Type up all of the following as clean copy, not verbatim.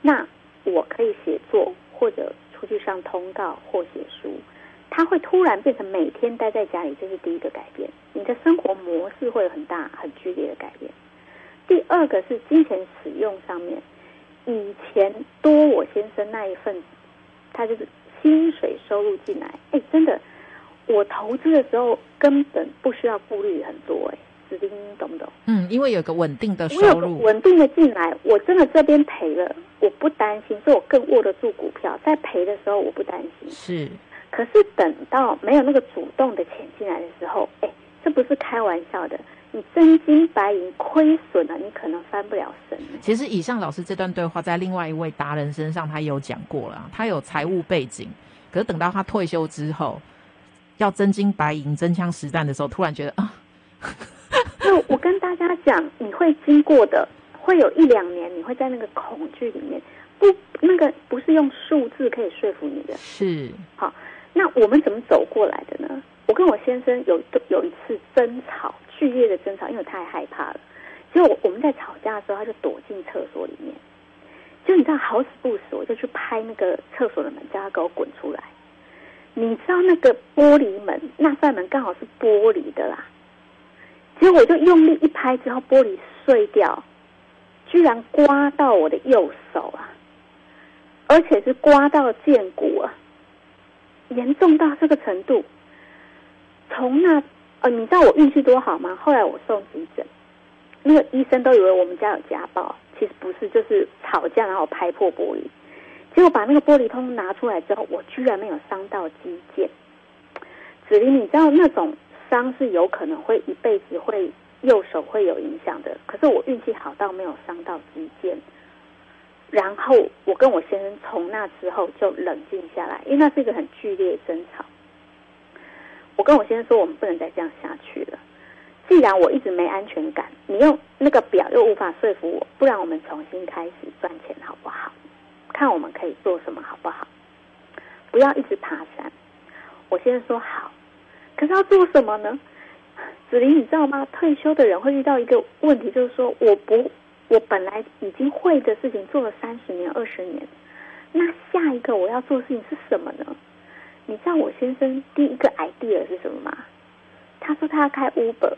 那我可以写作或者出去上通告或写书，他会突然变成每天待在家里，这是第一个改变。你的生活模式会有很剧烈的改变。第二个是金钱使用上面，以前多我先生那一份，他就是薪水收入进来，真的，我投资的时候根本不需要顾虑很多，子丁懂不懂？ 因为有个稳定的收我有个入， 稳定的进来，我真的这边赔了，我不担心，所以我更握得住股票，在赔的时候我不担心。 是， 可是等到没有那个主动的钱进来的时候，这不是开玩笑的，你真金白银亏损了，你可能翻不了身。 其实以上老师这段对话在另外一位达人身上他有讲过了，他有财务背景，可是等到他退休之后要真金白银真枪实弹的时候，突然觉得就我跟大家讲，你会经过的，会有1-2年，你会在那个恐惧里面，那个不是用数字可以说服你的。 是， 好，那我们怎么走过来的呢？我跟我先生有一次争吵，剧烈的争吵，因为我太害怕了。结果我们在吵架的时候，他就躲进厕所里面。就你知道，好死不死，我就去拍那个厕所的门，叫他给我滚出来。你知道那个玻璃门，那扇门刚好是玻璃的啦。结果我就用力一拍之后，玻璃碎掉，居然刮到我的右手啊，而且是刮到剑骨啊，严重到这个程度。从那你知道我运气多好吗？后来我送急诊，那个医生都以为我们家有家暴，其实不是，就是吵架然后拍破玻璃。结果把那个玻璃通拿出来之后，我居然没有伤到肌腱。子琳，你知道那种伤是有可能会一辈子会右手会有影响的，可是我运气好到没有伤到肌腱。然后我跟我先生从那之后就冷静下来，因为那是一个很剧烈的争吵。我跟我先生说，我们不能再这样下去了。既然我一直没安全感，你用那个表又无法说服我，不然我们重新开始赚钱好不好？看我们可以做什么好不好？不要一直爬山。我先生说好，可是要做什么呢？子琳，你知道吗？退休的人会遇到一个问题，就是说我本来已经会的事情做了30年、20年，那下一个我要做的事情是什么呢？你知道我先生第一个 idea 是什么吗？他说他要开 Uber。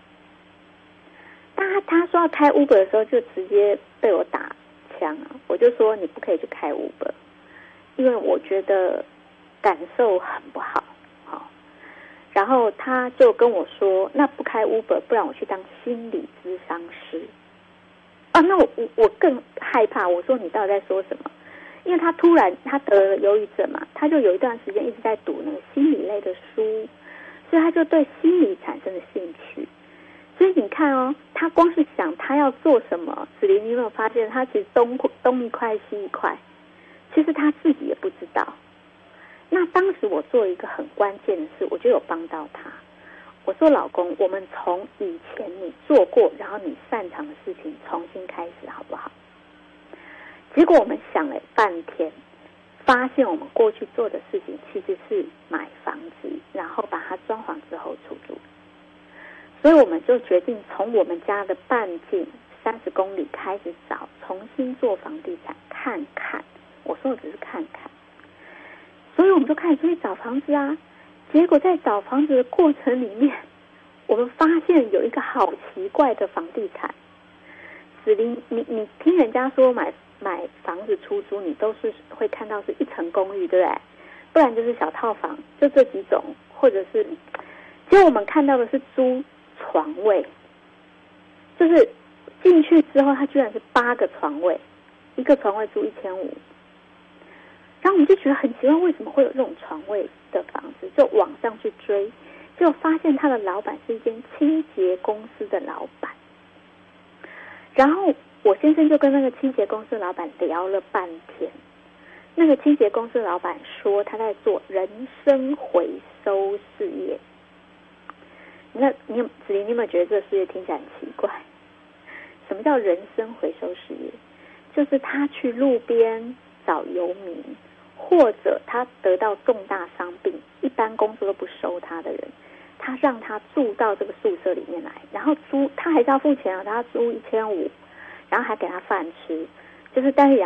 但他说要开 Uber 的时候，就直接被我打枪啊！我就说你不可以去开 Uber， 因为我觉得感受很不好。好，然后他就跟我说，那不开 Uber， 不然我去当心理咨商师。那我更害怕。我说你到底在说什么？因为他突然他得了忧郁症嘛，他就有一段时间一直在读那个心理类的书，所以他就对心理产生了兴趣。所以你看他光是想他要做什么，子琳，你有没有发现他其实东一块西一块，其实他自己也不知道。那当时我做一个很关键的事，我就有帮到他。我说老公，我们从以前你做过然后你擅长的事情重新开始好不好？结果我们想了半天，发现我们过去做的事情其实是买房子，然后把它装潢之后出租。所以我们就决定从我们家的半径30公里开始找，重新做房地产看看。我说的只是看看。所以我们就开始出去找房子啊。结果在找房子的过程里面，我们发现有一个好奇怪的房地产。子琳，你听人家说买房子出租，你都是会看到是1层公寓，对不对？不然就是小套房，就这几种，或者是，结果我们看到的是租床位，就是进去之后，它居然是8个床位，一个床位租1500。然后我们就觉得很奇怪，为什么会有这种床位的房子？就往上去追，就发现他的老板是一间清洁公司的老板。然后我先生就跟那个清洁公司的老板聊了半天。那个清洁公司的老板说他在做人身回收事业。那子琳，你有没有觉得这个事业听起来很奇怪？什么叫人身回收事业？就是他去路边找游民，或者他得到重大伤病，一般公司都不收他的人，他让他住到这个宿舍里面来，然后他还是要付钱啊，他租1500，然后还给他饭吃，就是但是